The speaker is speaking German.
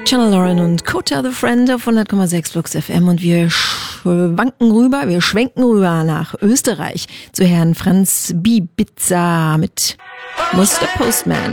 Channel Lauren und Kota the Friend auf 100,6 Flux FM und wir schwenken rüber nach Österreich zu Herrn Franz Bibiza mit Mr. Postman.